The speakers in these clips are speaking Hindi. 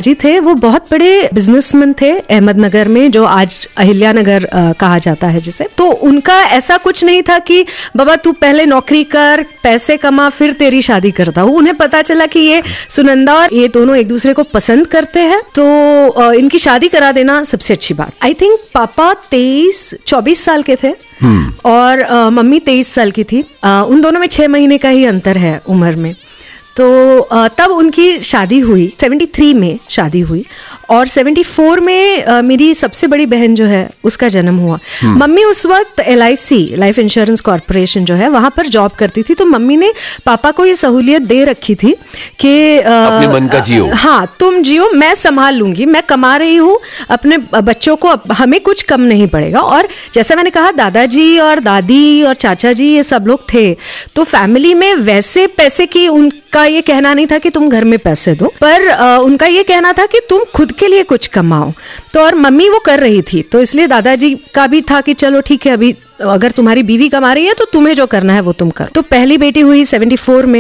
दादाजी थे वो बहुत बड़े बिजनेसमैन थे अहमदनगर में, जो आज अहिल्या नगर कहा जाता है जिसे। तो उनका ऐसा कुछ नहीं था कि बाबा तू पहले नौकरी कर, पैसे कमा, फिर तेरी शादी करता हूँ। उन्हें पता चला कि ये सुनंदा और ये दोनों एक दूसरे को पसंद करते हैं, तो इनकी शादी करा देना सबसे अच्छी बात। आई थिंक पापा 24 साल के थे और मम्मी 23 साल की थी। उन दोनों में 6 महीने का ही अंतर है उम्र में। तो तब उनकी शादी हुई, 73 में शादी हुई और 74 में मेरी सबसे बड़ी बहन जो है उसका जन्म हुआ। मम्मी उस वक्त LIC लाइफ इंश्योरेंस कॉर्पोरेशन जो है वहां पर जॉब करती थी, तो मम्मी ने पापा को ये सहूलियत दे रखी थी कि अपने मन का जियो। हाँ तुम जियो, मैं संभाल लूंगी, मैं कमा रही हूँ, अपने बच्चों को हमें कुछ कम नहीं पड़ेगा। और जैसे मैंने कहा दादाजी और दादी और चाचा जी ये सब लोग थे, तो फैमिली में वैसे पैसे की उनका ये कहना नहीं था कि तुम घर में पैसे दो, पर उनका ये कहना था कि तुम खुद के लिए कुछ कमाओ। तो और मम्मी वो कर रही थी, तो इसलिए दादाजी का भी था कि चलो ठीक है, अभी अगर तुम्हारी बीवी कमा रही है तो तुम्हें जो करना है वो तुम कर। तो पहली बेटी हुई 74 में,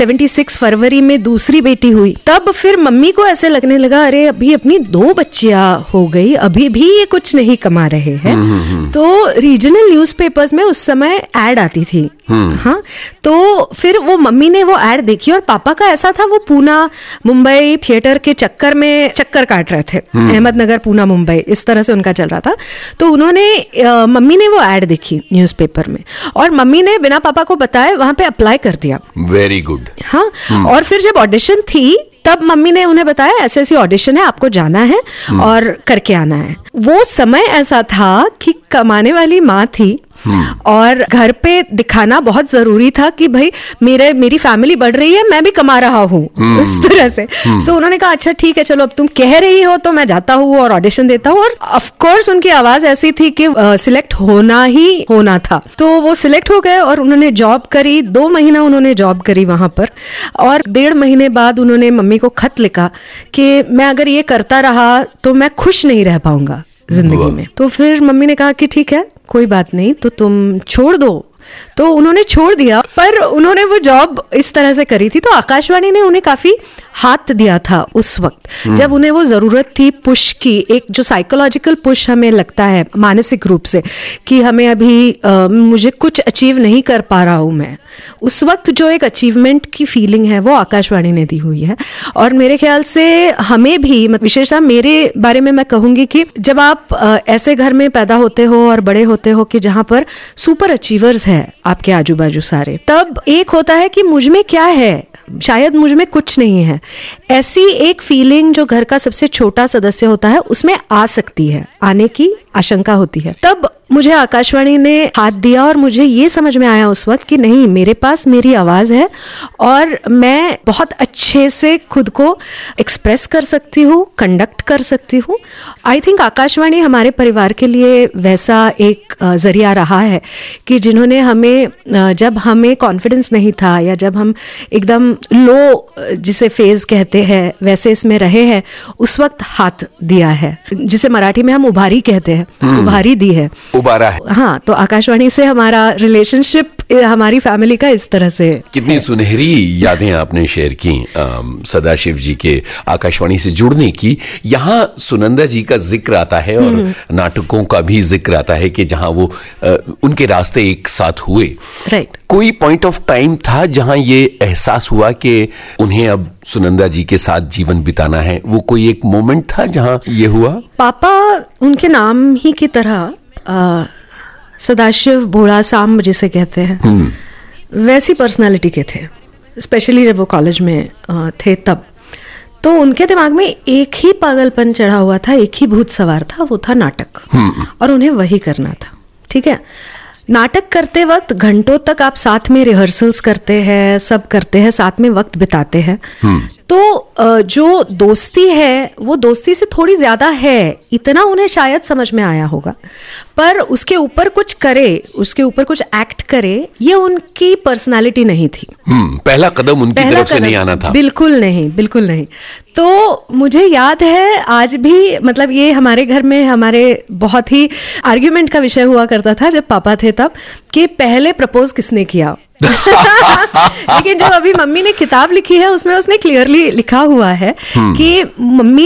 76 फरवरी में दूसरी बेटी हुई। तब फिर मम्मी को ऐसे लगने लगा अरे अभी अपनी 2 बच्चियां हो गई, अभी भी ये कुछ नहीं कमा रहे हैं। तो रीजनल न्यूज़पेपर्स में उस समय एड आती थी। हाँ, तो फिर वो मम्मी ने वो एड देखी और पापा का ऐसा था, वो पूना मुंबई थिएटर के चक्कर में चक्कर काट रहे थे, अहमदनगर पूना मुंबई इस तरह से उनका चल रहा था। तो उन्होंने मम्मी ने वो एड देखी न्यूज़पेपर में और मम्मी ने बिना पापा को बताए वहां पे अप्लाई कर दिया। Very good. हाँ, और फिर जब ऑडिशन थी तब मम्मी ने उन्हें बताया ऐसे ऐसी ऑडिशन है, आपको जाना है और करके आना है। वो समय ऐसा था कि कमाने वाली माँ थी और घर पे दिखाना बहुत जरूरी था कि भाई मेरी फैमिली बढ़ रही है, मैं भी कमा रहा हूँ, उस तरह से। सो उन्होंने कहा अच्छा ठीक है, चलो अब तुम कह रही हो तो मैं जाता हूँ और ऑडिशन देता हूँ। और ऑफ कोर्स उनकी आवाज ऐसी थी कि सिलेक्ट होना ही होना था। तो वो सिलेक्ट हो गए और उन्होंने जॉब करी, 2 महीना उन्होंने जॉब करी वहां पर। और 1.5 महीने बाद उन्होंने मम्मी को खत लिखा कि मैं अगर ये करता रहा तो मैं खुश नहीं रह पाऊंगा जिंदगी में। तो फिर मम्मी ने कहा कि ठीक है कोई बात नहीं, तो तुम छोड़ दो। तो उन्होंने छोड़ दिया, पर उन्होंने वो जॉब इस तरह से करी थी। तो आकाशवाणी ने उन्हें काफी हाथ दिया था उस वक्त जब उन्हें वो जरूरत थी पुश की, एक जो साइकोलॉजिकल पुश हमें लगता है मानसिक रूप से कि हमें अभी मुझे कुछ अचीव नहीं कर पा रहा हूं मैं, उस वक्त जो एक अचीवमेंट की फीलिंग है वो आकाशवाणी ने दी हुई है। और मेरे ख्याल से हमें भी, विशेषतः मेरे बारे में मैं कहूंगी कि जब आप ऐसे घर में पैदा होते हो और बड़े होते हो कि जहां पर सुपर अचीवर्स है आपके आजू बाजू सारे, तब एक होता है कि मुझ में क्या है, शायद मुझ में कुछ नहीं है, ऐसी एक फीलिंग जो घर का सबसे छोटा सदस्य होता है उसमें आ सकती है, आने की आशंका होती है। तब मुझे आकाशवाणी ने हाथ दिया और मुझे ये समझ में आया उस वक्त कि नहीं, मेरे पास मेरी आवाज है और मैं बहुत अच्छे से खुद को एक्सप्रेस कर सकती हूँ, कंडक्ट कर सकती हूँ। आई थिंक आकाशवाणी हमारे परिवार के लिए वैसा एक जरिया रहा है कि जिन्होंने हमें, जब हमें कॉन्फिडेंस नहीं था या जब हम एकदम लो जिसे फेज कहते हैं वैसे इसमें रहे हैं, उस वक्त हाथ दिया है, जिसे मराठी में हम उभारी कहते हैं, उभारी दी है, उबारा है। हाँ, तो आकाशवाणी से हमारा रिलेशनशिप हमारी फैमिली का इस तरह से। कितनी सुनहरी यादें आपने शेयर की सदाशिव जी के आकाशवाणी से जुड़ने की। यहाँ सुनंदा जी का जिक्र आता है और नाटकों का भी जिक्र आता है कि जहाँ वो उनके रास्ते एक साथ हुए। राइट। कोई पॉइंट ऑफ टाइम था जहाँ ये एहसास हुआ कि उन्हें अब सुनंदा जी के साथ जीवन बिताना है? वो कोई एक मोमेंट था जहाँ ये हुआ? पापा उनके नाम ही की तरह सदाशिव भोला सांब जिसे कहते हैं, वैसी पर्सनालिटी के थे। स्पेशली जब वो कॉलेज में थे तब तो उनके दिमाग में एक ही पागलपन चढ़ा हुआ था, एक ही भूत सवार था, वो था नाटक। और उन्हें वही करना था। ठीक है, नाटक करते वक्त घंटों तक आप साथ में रिहर्सल्स करते हैं, सब करते हैं, साथ में वक्त बिताते हैं। तो जो दोस्ती है वो दोस्ती से थोड़ी ज्यादा है, इतना उन्हें शायद समझ में आया होगा, पर उसके ऊपर कुछ करे, उसके ऊपर कुछ एक्ट करे, ये उनकी पर्सनालिटी नहीं थी। पहला कदम उनकी तरफ से नहीं आना था। बिल्कुल नहीं, बिल्कुल नहीं। तो मुझे याद है आज भी, मतलब ये हमारे घर में हमारे बहुत ही आर्ग्यूमेंट का विषय हुआ करता था जब पापा थे तब, कि पहले प्रपोज किसने किया। लेकिन जब अभी मम्मी ने किताब लिखी है उसमें उसने क्लियरली लिखा हुआ है कि मम्मी